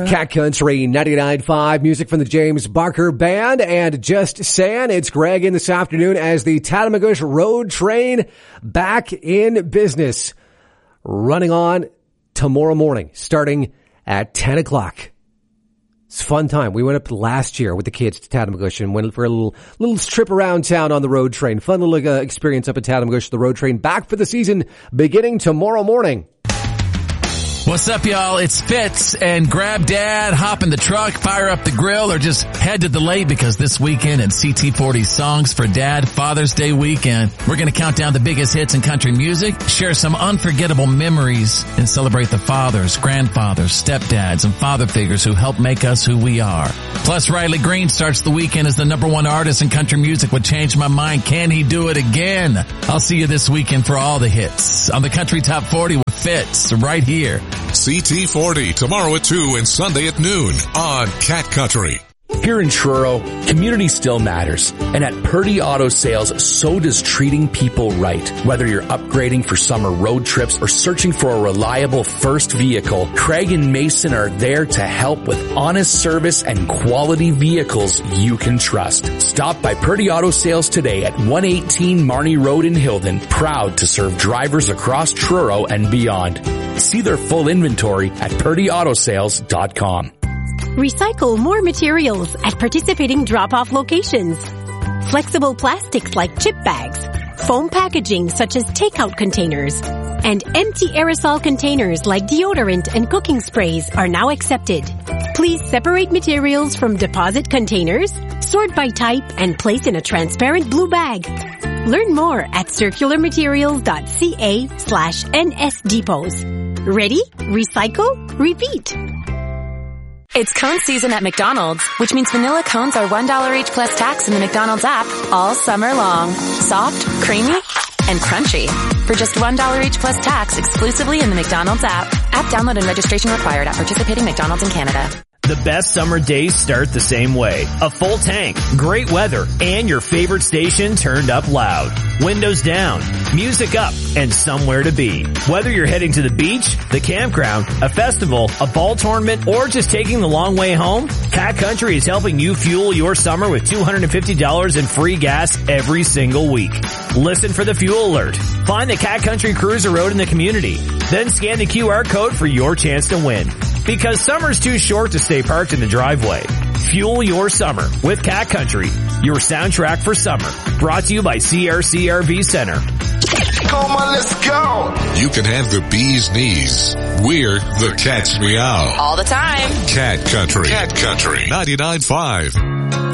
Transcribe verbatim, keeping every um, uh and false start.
Cat Country ninety-nine point five, music from the James Barker Band. And just saying, it's Greg in this afternoon as the Tatamagouche Road Train back in business. Running on tomorrow morning, starting at ten o'clock. It's a fun time. We went up last year with the kids to Tatamagouche and went for a little little trip around town on the road train. Fun little uh, experience up at Tatamagouche, the road train, back for the season beginning tomorrow morning. What's up, y'all? It's Fitz, and grab Dad, hop in the truck, fire up the grill, or just head to the lake because this weekend in C T forty Songs for Dad Father's Day weekend, we're going to count down the biggest hits in country music, share some unforgettable memories, and celebrate the fathers, grandfathers, stepdads, and father figures who help make us who we are. Plus, Riley Green starts the weekend as the number one artist in country music with Change My Mind. Can he do it again? I'll see you this weekend for all the hits on the Country Top forty with Fitz right here. C T forty tomorrow at two and Sunday at noon on Cat Country. Here in Truro, community still matters. And at Purdy Auto Sales, so does treating people right. Whether you're upgrading for summer road trips or searching for a reliable first vehicle, Craig and Mason are there to help with honest service and quality vehicles you can trust. Stop by Purdy Auto Sales today at one eighteen Marnie Road in Hilden, proud to serve drivers across Truro and beyond. See their full inventory at purdy auto sales dot com. Recycle more materials at participating drop-off locations. Flexible plastics like chip bags, foam packaging such as takeout containers, and empty aerosol containers like deodorant and cooking sprays are now accepted. Please separate materials from deposit containers, sort by type, and place in a transparent blue bag. Learn more at circularmaterials.ca slash nsdepots. Ready? Recycle? Repeat. It's cone season at McDonald's, which means vanilla cones are one dollar each plus tax in the McDonald's app all summer long. Soft, creamy, and crunchy. For just one dollar each plus tax exclusively in the McDonald's app. App download and registration required at participating McDonald's in Canada. The best summer days start the same way. A full tank, great weather, and your favorite station turned up loud. Windows down, music up, and somewhere to be. Whether you're heading to the beach, the campground, a festival, a ball tournament, or just taking the long way home, Cat Country is helping you fuel your summer with two hundred fifty dollars in free gas every single week. Listen for the fuel alert. Find the Cat Country Cruiser Road in the community. Then scan the Q R code for your chance to win. Because summer's too short to stay parked in the driveway. Fuel your summer with Cat Country, your soundtrack for summer. Brought to you by C R C R V Center. Come on, let's go. You can have the bee's knees. We're the Cat's Meow. All the time. Cat Country. Cat Country. ninety-nine point five.